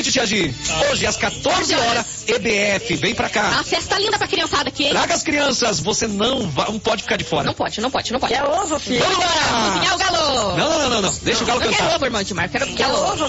convite, Tia Gi. Hoje, às 14 horas, EBF, vem pra cá. Uma festa linda pra criançada aqui, hein? Traga as crianças, você não pode ficar de fora. Não pode. Quer ovo, filho? Vamos lá! Cozinhar o galo. Não. Deixa o galo Não cantar. quero ovo, irmão de Mar. Quero Quer ovo,